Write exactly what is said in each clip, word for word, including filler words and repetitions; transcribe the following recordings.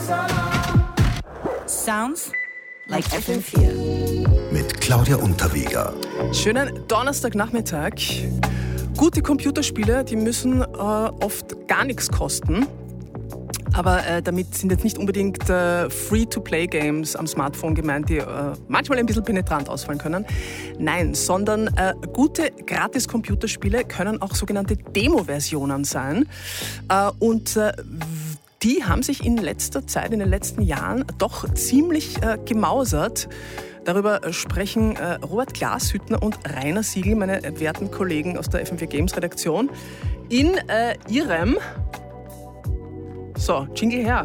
Sounds like F M vier. Mit Claudia Unterweger. Schönen Donnerstagnachmittag. Gute Computerspiele, die müssen äh, oft gar nichts kosten. Aber äh, damit sind jetzt nicht unbedingt äh, Free-to-Play-Games am Smartphone gemeint, die äh, manchmal ein bisschen penetrant ausfallen können. Nein, sondern äh, gute Gratis-Computerspiele können auch sogenannte Demo-Versionen sein. Äh, und äh, die haben sich in letzter Zeit, in den letzten Jahren doch ziemlich äh, gemausert. Darüber sprechen äh, Robert Glashüttner und Rainer Siegl, meine werten Kollegen aus der F M vier Games Redaktion, in äh, ihrem... So, Jingle her.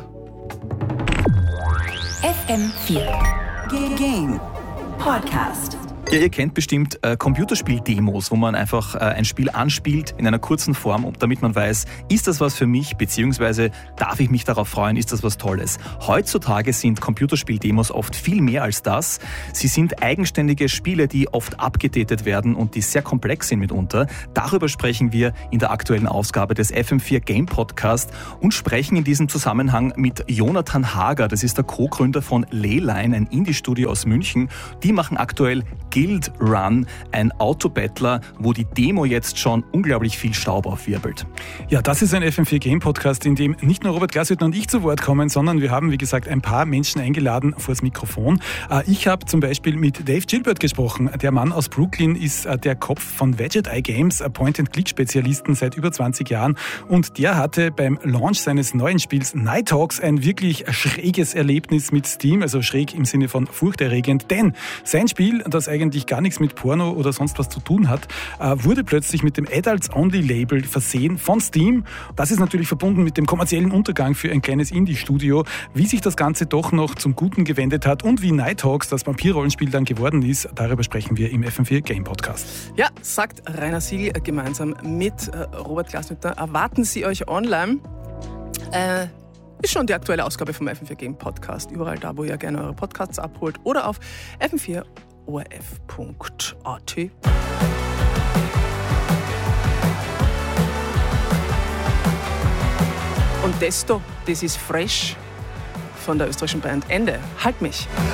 F M vier Game Podcast. Ja, ihr kennt bestimmt äh, Computerspiel-Demos, wo man einfach äh, ein Spiel anspielt in einer kurzen Form, damit man weiß, ist das was für mich, beziehungsweise darf ich mich darauf freuen, ist das was Tolles. Heutzutage sind Computerspiel-Demos oft viel mehr als das. Sie sind eigenständige Spiele, die oft abgedatet werden und die sehr komplex sind mitunter. Darüber sprechen wir in der aktuellen Ausgabe des F M vier Game Podcast und sprechen in diesem Zusammenhang mit Jonathan Hager. Das ist der Co-Gründer von Leyline, ein Indie-Studio aus München. Die machen aktuell Guild Run, ein Autobattler, wo die Demo jetzt schon unglaublich viel Staub aufwirbelt. Ja, das ist ein F M vier Game Podcast, in dem nicht nur Robert Glashüttner und ich zu Wort kommen, sondern wir haben, wie gesagt, ein paar Menschen eingeladen vors Mikrofon. Ich habe zum Beispiel mit Dave Gilbert gesprochen. Der Mann aus Brooklyn ist der Kopf von Widget Eye Games, Point-and-Click-Spezialisten seit über zwanzig Jahren. Und der hatte beim Launch seines neuen Spiels Nighthawks ein wirklich schräges Erlebnis mit Steam, also schräg im Sinne von furchterregend. Denn sein Spiel, das eigentlich gar nichts mit Porno oder sonst was zu tun hat, wurde plötzlich mit dem Adults-Only-Label versehen von Steam. Das ist natürlich verbunden mit dem kommerziellen Untergang für ein kleines Indie-Studio. Wie sich das Ganze doch noch zum Guten gewendet hat und wie Nighthawks, das Vampir-Rollenspiel, dann geworden ist, darüber sprechen wir im F M vier Game Podcast. Ja, sagt Rainer Siegl gemeinsam mit Robert Glashüttner. Erwarten Sie euch online. Äh, ist schon die aktuelle Ausgabe vom F M vier Game Podcast. Überall da, wo ihr gerne eure Podcasts abholt oder auf f m vier o r f punkt a t. Und Desto, das ist fresh von der österreichischen Band Ende. Halt mich.